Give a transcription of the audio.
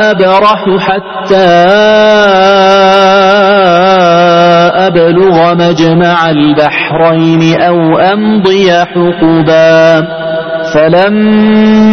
أبرح حتى أبلغ مجمع البحرين أو أمضي حقبا. فلما